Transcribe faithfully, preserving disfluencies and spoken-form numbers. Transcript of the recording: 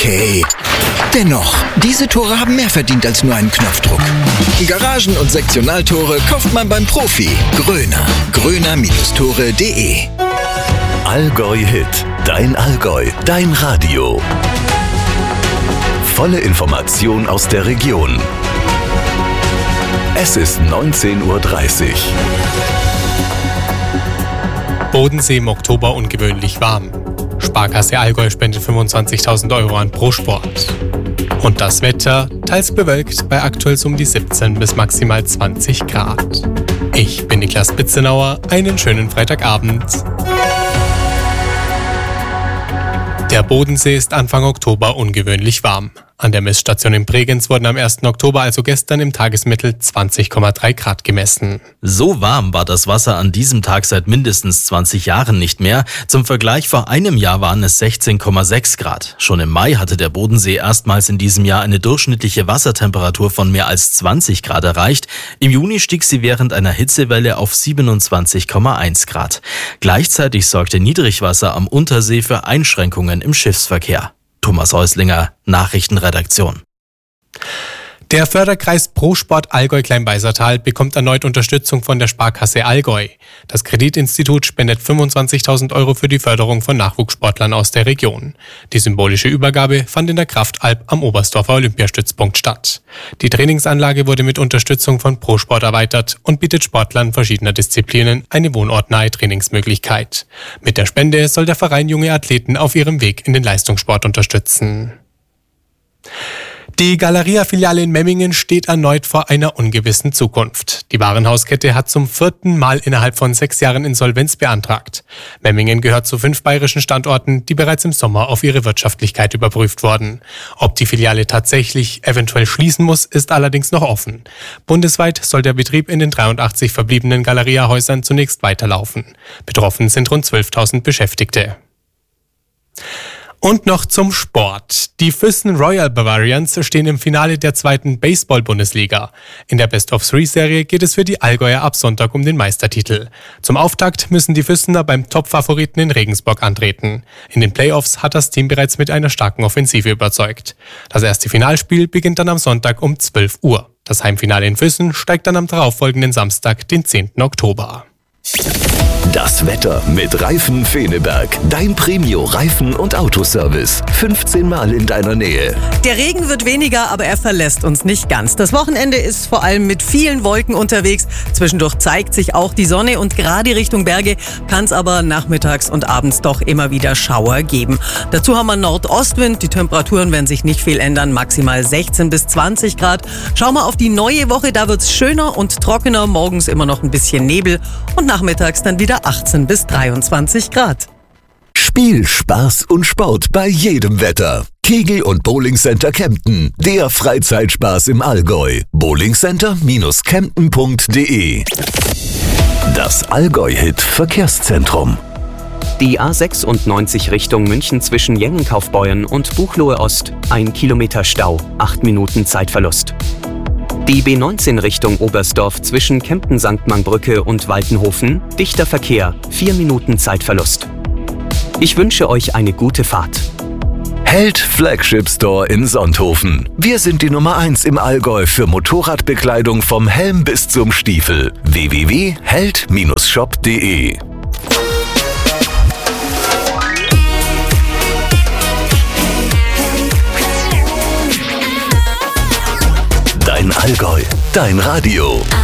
Okay. Dennoch, diese Tore haben mehr verdient als nur einen Knopfdruck. Garagen- und Sektionaltore kauft man beim Profi. Gröner. gröner Tore punkt de. Allgäu Hit. Dein Allgäu. Dein Radio. Volle Information aus der Region. Es ist neunzehn Uhr dreißig. Bodensee im Oktober ungewöhnlich warm. Sparkasse Allgäu spendet fünfundzwanzigtausend Euro an ProSport. Und das Wetter, teils bewölkt, bei aktuell so um die siebzehn bis maximal zwanzig Grad. Ich bin Niklas Bitzenauer, einen schönen Freitagabend. Der Bodensee ist Anfang Oktober ungewöhnlich warm. An der Messstation in Bregenz wurden am ersten Oktober, also gestern, im Tagesmittel zwanzig Komma drei Grad gemessen. So warm war das Wasser an diesem Tag seit mindestens zwanzig Jahren nicht mehr. Zum Vergleich, vor einem Jahr waren es sechzehn Komma sechs Grad. Schon im Mai hatte der Bodensee erstmals in diesem Jahr eine durchschnittliche Wassertemperatur von mehr als zwanzig Grad erreicht. Im Juni stieg sie während einer Hitzewelle auf siebenundzwanzig Komma eins Grad. Gleichzeitig sorgte Niedrigwasser am Untersee für Einschränkungen im Schiffsverkehr. Thomas Häuslinger, Nachrichtenredaktion. Der Förderkreis ProSport Allgäu Kleinbeißertal bekommt erneut Unterstützung von der Sparkasse Allgäu. Das Kreditinstitut spendet fünfundzwanzigtausend Euro für die Förderung von Nachwuchssportlern aus der Region. Die symbolische Übergabe fand in der Kraftalp am Oberstdorfer Olympiastützpunkt statt. Die Trainingsanlage wurde mit Unterstützung von ProSport erweitert und bietet Sportlern verschiedener Disziplinen eine wohnortnahe Trainingsmöglichkeit. Mit der Spende soll der Verein junge Athleten auf ihrem Weg in den Leistungssport unterstützen. Die Galeria-Filiale in Memmingen steht erneut vor einer ungewissen Zukunft. Die Warenhauskette hat zum vierten Mal innerhalb von sechs Jahren Insolvenz beantragt. Memmingen gehört zu fünf bayerischen Standorten, die bereits im Sommer auf ihre Wirtschaftlichkeit überprüft wurden. Ob die Filiale tatsächlich eventuell schließen muss, ist allerdings noch offen. Bundesweit soll der Betrieb in den dreiundachtzig verbliebenen Galeria-Häusern zunächst weiterlaufen. Betroffen sind rund zwölftausend Beschäftigte. Und noch zum Sport. Die Füssen Royal Bavarians stehen im Finale der zweiten Baseball-Bundesliga. In der Best-of-Three-Serie geht es für die Allgäuer ab Sonntag um den Meistertitel. Zum Auftakt müssen die Füssener beim Top-Favoriten in Regensburg antreten. In den Playoffs hat das Team bereits mit einer starken Offensive überzeugt. Das erste Finalspiel beginnt dann am Sonntag um zwölf Uhr. Das Heimfinale in Füssen steigt dann am darauffolgenden Samstag, den zehnten Oktober. Das Wetter mit Reifen Feneberg. Dein Premio-Reifen- und Autoservice. fünfzehn Mal in deiner Nähe. Der Regen wird weniger, aber er verlässt uns nicht ganz. Das Wochenende ist vor allem mit vielen Wolken unterwegs. Zwischendurch zeigt sich auch die Sonne und gerade Richtung Berge kann es aber nachmittags und abends doch immer wieder Schauer geben. Dazu haben wir Nordostwind. Die Temperaturen werden sich nicht viel ändern. Maximal sechzehn bis zwanzig Grad. Schauen wir auf die neue Woche. Da wird es schöner und trockener. Morgens immer noch ein bisschen Nebel und nachmittags dann wieder achtzehn bis dreiundzwanzig Grad. Spiel, Spaß und Sport bei jedem Wetter. Kegel- und Bowling Center Kempten. Der Freizeitspaß im Allgäu. bowlingcenter Bindestrich kempten Punkt de. Das Allgäu-Hit Verkehrszentrum. Die A sechsundneunzig Richtung München zwischen Jengenkaufbeuern und Buchloe Ost. Ein Kilometer Stau, acht Minuten Zeitverlust. Die B neunzehn Richtung Oberstdorf zwischen Kempten-Sankt-Mark-Brücke und Waltenhofen. Dichter Verkehr, vier Minuten Zeitverlust. Ich wünsche euch eine gute Fahrt. Held Flagship Store in Sonthofen. Wir sind die Nummer eins im Allgäu für Motorradbekleidung vom Helm bis zum Stiefel. w w w punkt held Bindestrich shop punkt de. Dein Allgäu, dein Radio.